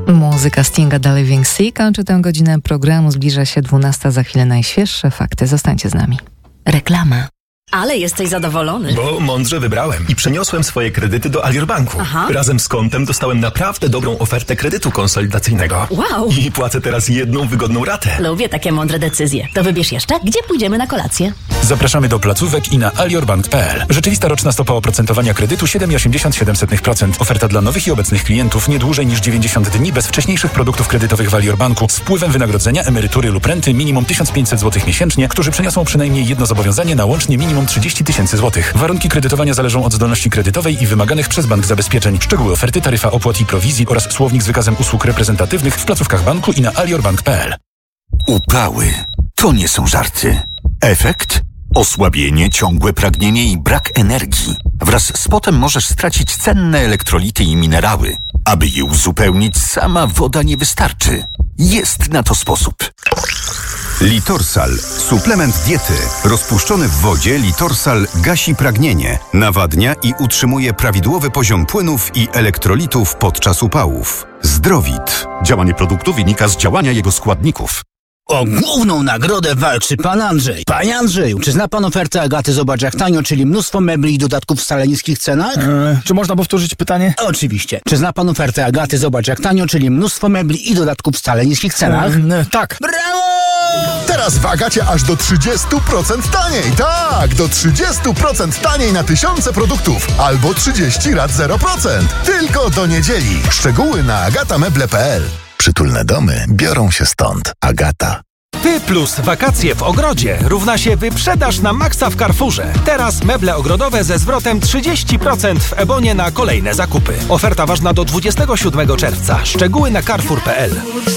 Muzyka Stinga The Living Sea kończy tę godzinę programu. Zbliża się 12. Za chwilę najświeższe fakty. Zostańcie z nami. Reklama. Ale jesteś zadowolony. Bo mądrze wybrałem i przeniosłem swoje kredyty do Alior Banku. Aha. Razem z kontem dostałem naprawdę dobrą ofertę kredytu konsolidacyjnego. Wow. I płacę teraz jedną wygodną ratę. Lubię takie mądre decyzje. To wybierz jeszcze, gdzie pójdziemy na kolację. Zapraszamy do placówek i na aliorbank.pl. Rzeczywista roczna stopa oprocentowania kredytu 7,87%. Oferta dla nowych i obecnych klientów nie dłużej niż 90 dni bez wcześniejszych produktów kredytowych w Alior Banku z wpływem wynagrodzenia, emerytury lub renty minimum 1500 zł miesięcznie, którzy przeniosą przynajmniej jedno zobowiązanie na łącznie minimum 30 tysięcy złotych. Warunki kredytowania zależą od zdolności kredytowej i wymaganych przez bank zabezpieczeń. Szczegóły oferty, taryfa opłat i prowizji oraz słownik z wykazem usług reprezentatywnych w placówkach banku i na aliorbank.pl. Upały to nie są żarty. Efekt? Osłabienie, ciągłe pragnienie i brak energii. Wraz z potem możesz stracić cenne elektrolity i minerały. Aby je uzupełnić, sama woda nie wystarczy. Jest na to sposób. Litorsal. Suplement diety. Rozpuszczony w wodzie Litorsal gasi pragnienie, nawadnia i utrzymuje prawidłowy poziom płynów i elektrolitów podczas upałów. Zdrowit. Działanie produktu wynika z działania jego składników. O główną nagrodę walczy pan Andrzej. Panie Andrzeju, czy zna pan ofertę Agaty Zobacz jak tanio, czyli mnóstwo mebli i dodatków w wcale niskich cenach? Czy można powtórzyć pytanie? Oczywiście. Czy zna pan ofertę Agaty Zobacz jak tanio, czyli mnóstwo mebli i dodatków w wcale niskich cenach? Tak. Brawo! Teraz w Agacie aż do 30% taniej. Tak, do 30% taniej na tysiące produktów. Albo 30 rat 0%. Tylko do niedzieli. Szczegóły na agatameble.pl. Przytulne domy biorą się stąd. Agata. Ty plus wakacje w ogrodzie równa się wyprzedaż na maksa w Carrefourze. Teraz meble ogrodowe ze zwrotem 30% w Ebonie na kolejne zakupy. Oferta ważna do 27 czerwca. Szczegóły na carrefour.pl.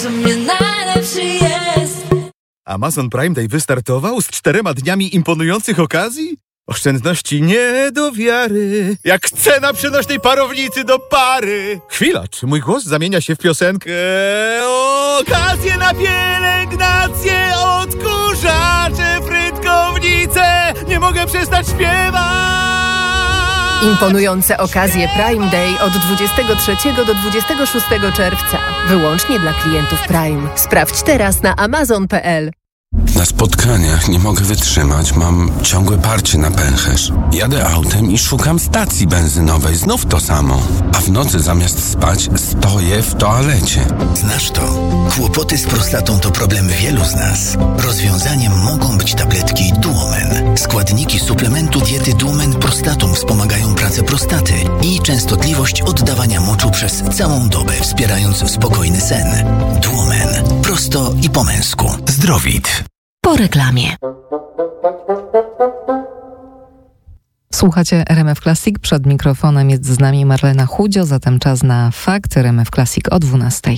Amazon Prime Day wystartował z 4 dniami imponujących okazji? Oszczędności nie do wiary, jak cena przenośnej parownicy do pary. Chwila, czy mój głos zamienia się w piosenkę? Okazje na pielęgnację, odkurzacze, frytkownice, nie mogę przestać śpiewać. Imponujące okazje Prime Day od 23 do 26 czerwca. Wyłącznie dla klientów Prime. Sprawdź teraz na amazon.pl. Na spotkaniach nie mogę wytrzymać, mam ciągłe parcie na pęcherz. Jadę autem i szukam stacji benzynowej, znów to samo. A w nocy zamiast spać stoję w toalecie. Znasz to? Kłopoty z prostatą to problem wielu z nas. Rozwiązaniem mogą być tabletki Duomen. Składniki suplementu diety Duomen Prostatum wspomagają pracę prostaty i częstotliwość oddawania moczu przez całą dobę, wspierając spokojny sen. Duomen. Prosto i po męsku. Zdrowit. Po reklamie. Słuchacie RMF Classic. Przed mikrofonem jest z nami Marlena Chudzio, zatem czas na fakty RMF Classic o 12:00.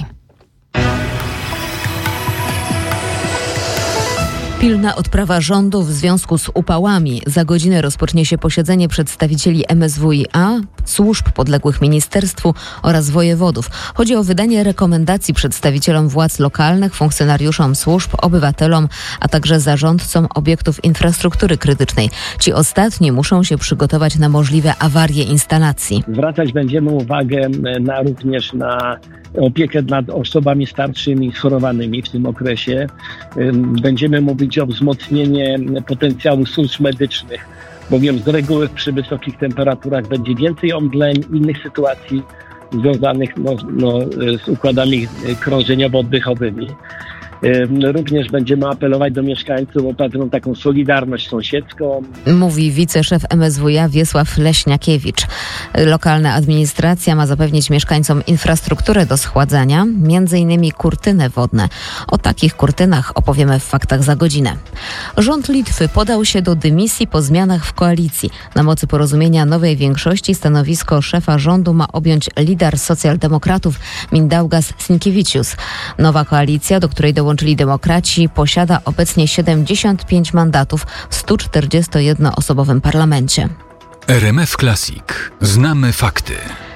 Pilna odprawa rządu w związku z upałami. Za godzinę rozpocznie się posiedzenie przedstawicieli MSWiA, służb podległych ministerstwu oraz wojewodów. Chodzi o wydanie rekomendacji przedstawicielom władz lokalnych, funkcjonariuszom służb, obywatelom, a także zarządcom obiektów infrastruktury krytycznej. Ci ostatni muszą się przygotować na możliwe awarie instalacji. Zwracać będziemy uwagę również na opiekę nad osobami starszymi, schorowanymi w tym okresie. Będziemy mówić o wzmocnieniu potencjału służb medycznych, bowiem z reguły przy wysokich temperaturach będzie więcej omdleń, innych sytuacji związanych z układami krążeniowo-oddechowymi. Również będziemy apelować do mieszkańców o pewną taką solidarność sąsiedzką. Mówi wiceszef MSWiA Wiesław Leśniakiewicz. Lokalna administracja ma zapewnić mieszkańcom infrastrukturę do schładzania, m.in. kurtyny wodne. O takich kurtynach opowiemy w faktach za godzinę. Rząd Litwy podał się do dymisji po zmianach w koalicji. Na mocy porozumienia nowej większości stanowisko szefa rządu ma objąć lider socjaldemokratów Mindaugas Sinkevičius. Nowa koalicja, do której dołączyli demokraci, posiada obecnie 75 mandatów w 141-osobowym parlamencie. RMF Classic. Znamy fakty.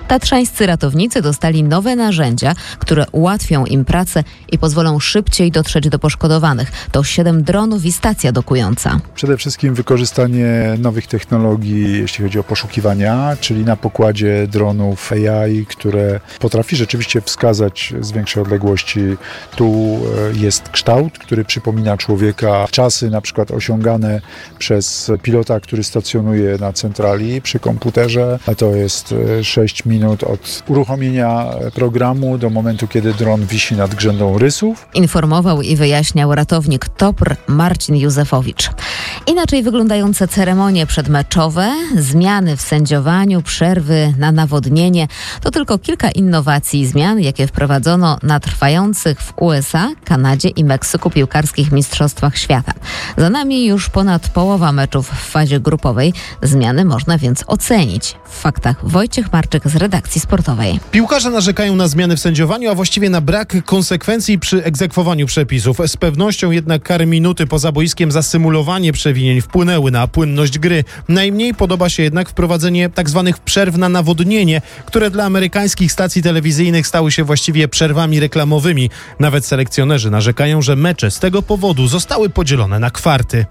Tatrzańscy ratownicy dostali nowe narzędzia, które ułatwią im pracę i pozwolą szybciej dotrzeć do poszkodowanych. To 7 dronów i stacja dokująca. Przede wszystkim wykorzystanie nowych technologii, jeśli chodzi o poszukiwania, czyli na pokładzie dronów AI, które potrafi rzeczywiście wskazać z większej odległości. Tu jest kształt, który przypomina człowieka. Czasy na przykład osiągane przez pilota, który stacjonuje na centrali przy komputerze, a to jest 6 minut od uruchomienia programu do momentu, kiedy dron wisi nad grzędą rysów. Informował i wyjaśniał ratownik TOPR Marcin Józefowicz. Inaczej wyglądające ceremonie przedmeczowe, zmiany w sędziowaniu, przerwy na nawodnienie to tylko kilka innowacji i zmian, jakie wprowadzono na trwających w USA, Kanadzie i Meksyku piłkarskich mistrzostwach świata. Za nami już ponad połowa meczów w fazie grupowej. Zmiany można więc ocenić. W faktach Wojciech Marczyk z redakcji sportowej. Piłkarze narzekają na zmiany w sędziowaniu, a właściwie na brak konsekwencji przy egzekwowaniu przepisów. Z pewnością jednak kary minuty poza boiskiem za symulowanie przewinień wpłynęły na płynność gry. Najmniej podoba się jednak wprowadzenie tzw. przerw na nawodnienie, które dla amerykańskich stacji telewizyjnych stały się właściwie przerwami reklamowymi. Nawet selekcjonerzy narzekają, że mecze z tego powodu zostały podzielone na kwarty.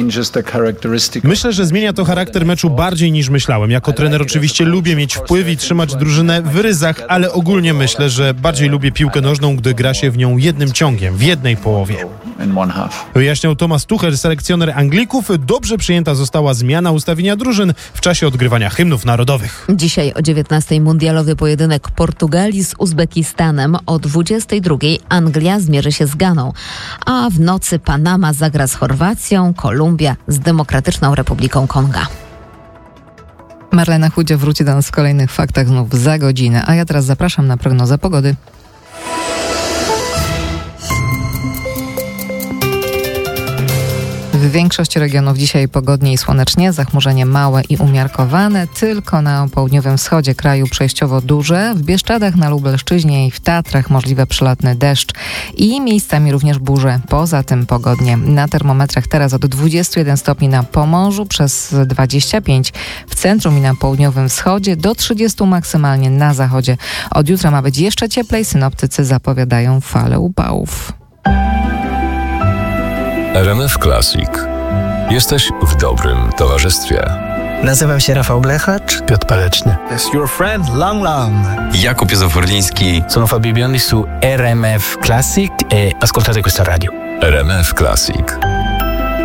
Myślę, że zmienia to charakter meczu bardziej niż myślałem. Jako trener oczywiście lubię mieć wpływ i trzymać drużynę w ryzach, ale ogólnie myślę, że bardziej lubię piłkę nożną, gdy gra się w nią jednym ciągiem, w jednej połowie. Wyjaśniał Thomas Tuchel, selekcjoner Anglików. Dobrze przyjęta została zmiana ustawienia drużyn w czasie odgrywania hymnów narodowych. Dzisiaj o 19:00 mundialowy pojedynek Portugalii z Uzbekistanem. O 22:00 Anglia zmierzy się z Ganą, a w nocy Panama zagra z Chorwacją, Kolumbia z Demokratyczną Republiką Konga. Marlena Chudzio wróci do nas w kolejnych faktach znów za godzinę, a ja teraz zapraszam na prognozę pogody. W większości regionów dzisiaj pogodnie i słonecznie, zachmurzenie małe i umiarkowane, tylko na południowym wschodzie kraju przejściowo duże, w Bieszczadach, na Lubelszczyźnie i w Tatrach możliwe przelotny deszcz i miejscami również burze. Poza tym pogodnie. Na termometrach teraz od 21 stopni na Pomorzu, przez 25 w centrum i na południowym wschodzie, do 30 maksymalnie na zachodzie. Od jutra ma być jeszcze cieplej, synoptycy zapowiadają falę upałów. RMF Classic. Jesteś w dobrym towarzystwie. Nazywam się Rafał Blechacz. Piotr Paleczny. Jest your friend Lang Lang. Jakub Józef-Orliński. Sono Fabio Biondi su RMF Classic e ascoltate questa radio. RMF Classic.